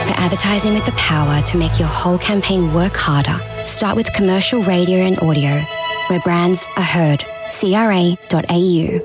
for advertising with the power to make your whole campaign work harder? Start with commercial radio and audio, where brands are heard. CRA.au.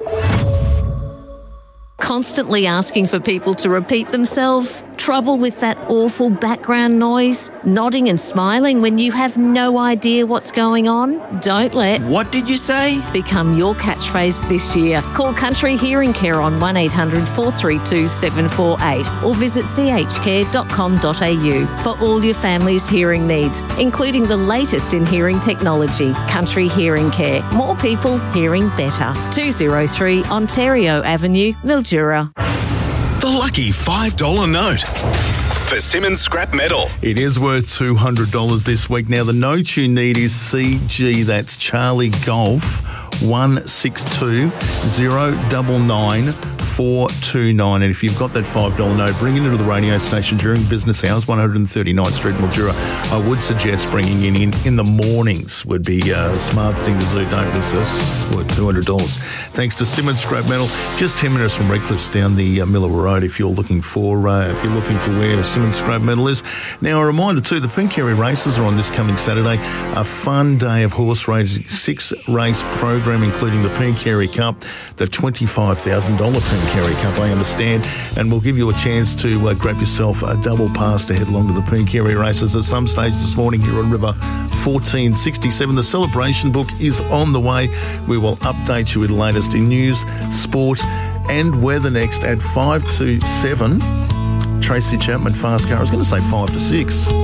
Constantly asking for people to repeat themselves? Trouble with that awful background noise? Nodding and smiling when you have no idea what's going on? Don't let "What did you say?" become your catchphrase this year. Call Country Hearing Care on 1800 432 748 or visit chcare.com.au for all your family's hearing needs, including the latest in hearing technology. Country Hearing Care. More people hearing better. 203 Ontario Avenue, Mildura. The lucky $5 note for Simmons Scrap Metal. It is worth $200 this week. Now, the note you need is CG, that's Charlie Golf, 162 099 429. And if you've got that $5 note, bring it into the radio station during business hours, 139th Street, Mildura. I would suggest bringing it in the mornings would be a smart thing to do. Don't miss us. Worth $200. Thanks to Simmons Scrap Metal, just 10 minutes from Redcliffs down the Miller Road. If you're looking for where Simmons Scrap Metal is. Now, a reminder too, the Pinkerry races are on this coming Saturday. A fun day of horse racing, 6-race program, including the Pinkerry Cup, the $25,000 Pinkerry Cup, I understand, and we'll give you a chance to grab yourself a double pass to head along to the Pinkerry races at some stage this morning here on River 1467. The celebration book is on the way. We will update you with the latest in news, sport and weather next at 5 to 7. Tracy Chapman, Fast Car. I was going to say 5 to 6.